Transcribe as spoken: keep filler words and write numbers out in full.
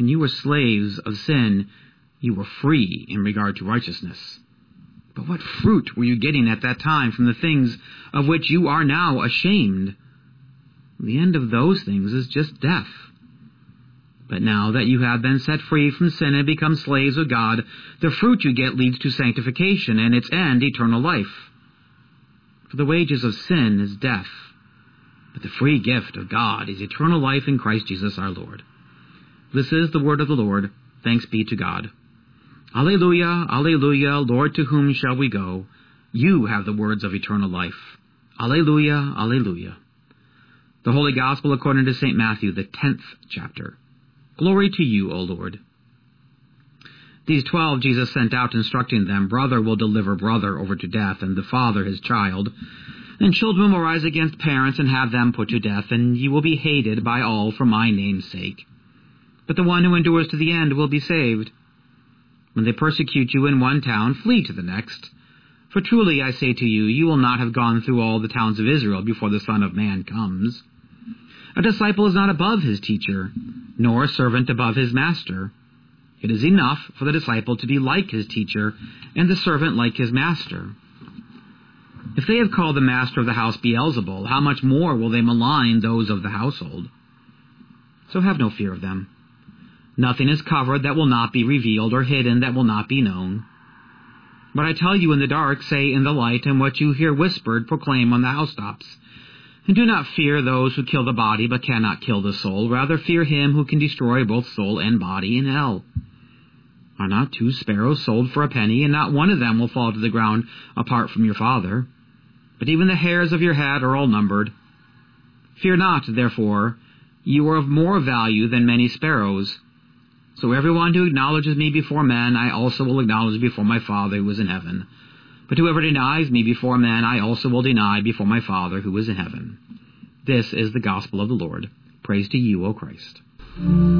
When you were slaves of sin, you were free in regard to righteousness. But what fruit were you getting at that time from the things of which you are now ashamed? The end of those things is just death. But now that you have been set free from sin and become slaves of God, the fruit you get leads to sanctification, and its end eternal life. For the wages of sin is death, but the free gift of God is eternal life in Christ Jesus our Lord. This is the word of the Lord. Thanks be to God. Alleluia, alleluia, Lord, to whom shall we go? You have the words of eternal life. Alleluia, alleluia. The Holy Gospel according to Saint Matthew, the tenth chapter. Glory to you, O Lord. These twelve Jesus sent out, instructing them, Brother will deliver brother over to death, and the father his child. And children will rise against parents and have them put to death, and you will be hated by all for my name's sake. But the one who endures to the end will be saved. When they persecute you in one town, flee to the next. For truly I say to you, you will not have gone through all the towns of Israel before the Son of Man comes. A disciple is not above his teacher, nor a servant above his master. It is enough for the disciple to be like his teacher, and the servant like his master. If they have called the master of the house Beelzebul, how much more will they malign those of the household? So have no fear of them. Nothing is covered that will not be revealed, or hidden that will not be known. What I tell you in the dark, say in the light, and what you hear whispered, proclaim on the housetops. And do not fear those who kill the body, but cannot kill the soul. Rather fear him who can destroy both soul and body in hell. Are not two sparrows sold for a penny, and not one of them will fall to the ground apart from your Father? But even the hairs of your head are all numbered. Fear not, therefore, you are of more value than many sparrows. So everyone who acknowledges me before men, I also will acknowledge before my Father who is in heaven. But whoever denies me before men, I also will deny before my Father who is in heaven. This is the gospel of the Lord. Praise to you, O Christ.